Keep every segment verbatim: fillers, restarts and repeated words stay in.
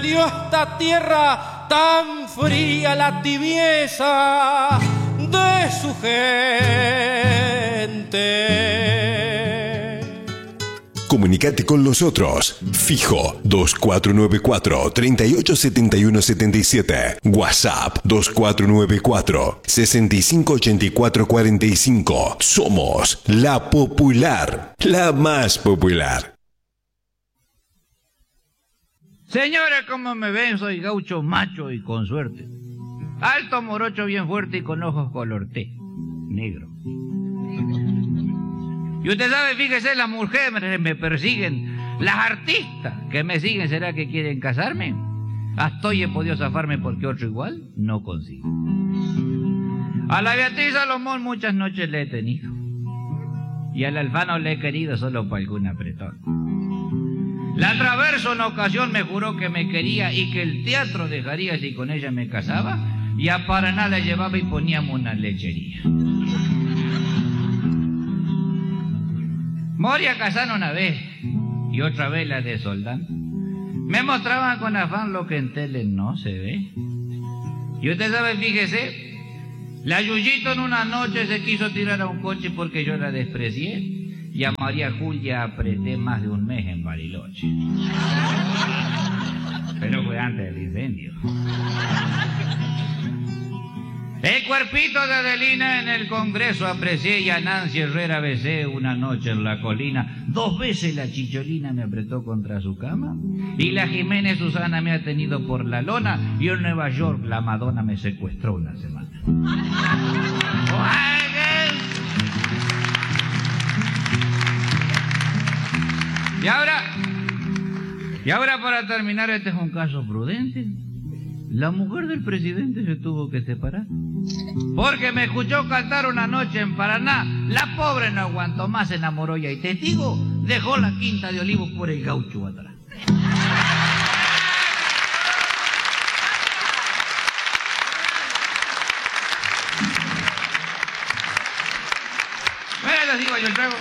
dio esta tierra tan fría la tibieza de su gente. Comunicate con nosotros. Fijo dos cuatro nueve cuatro, tres ocho siete uno siete siete. WhatsApp dos cuatro nueve cuatro, seis cinco ocho cuatro cuatro cinco. Somos la popular, la más popular. Señores, como me ven, soy gaucho macho y con suerte. Alto, morocho, bien fuerte y con ojos color té, negro. Y usted sabe, fíjese, las mujeres me persiguen. Las artistas que me siguen, ¿será que quieren casarme? Hasta hoy he podido zafarme porque otro igual no consigo. A la Beatriz Salomón muchas noches le he tenido. Y al Alfano le he querido solo por algún apretón. La Traverso en ocasión me juró que me quería y que el teatro dejaría si con ella me casaba. Y a Paraná la llevaba y poníamos una lechería. Moria Casano una vez y otra vez la de Soldán me mostraban con afán lo que en tele no se ve. Y usted sabe, fíjese, la Yuyito en una noche se quiso tirar a un coche porque yo la desprecié y a María Julia apreté más de un mes en Bariloche. Pero fue antes del incendio. El cuerpito de Adelina en el Congreso aprecié y a Nancy Herrera besé una noche en la colina. Dos veces la Chicholina me apretó contra su cama y la Jiménez Susana me ha tenido por la lona y en Nueva York la Madonna me secuestró una semana. Y ahora, y ahora para terminar, este es un caso prudente. La mujer del presidente se tuvo que separar porque me escuchó cantar una noche en Paraná. La pobre no aguantó más, se enamoró y te digo, dejó la Quinta de Olivos por el gaucho atrás. Bueno, les digo yo el trago.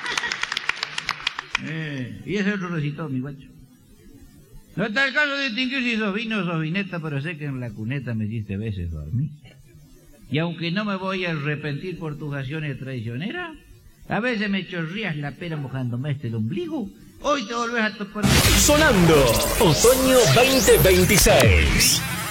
Eh, y ese otro recitó, mi guacho. No está el caso de distinguir si sos vino o sos vineta, pero sé que en la cuneta me hiciste veces dormir. Y aunque no me voy a arrepentir por tus acciones traicioneras, a veces me chorrías la pera mojándome este el ombligo, hoy te volvés a topar. Sonando Otoño veinte veintiséis.